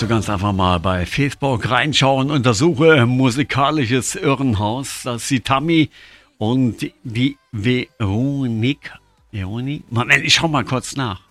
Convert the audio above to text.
du ganz einfach mal bei Facebook reinschauen und untersuche musikalisches Irrenhaus. Das ist die Tammy und die Veronik. Moment, ich schau mal kurz nach.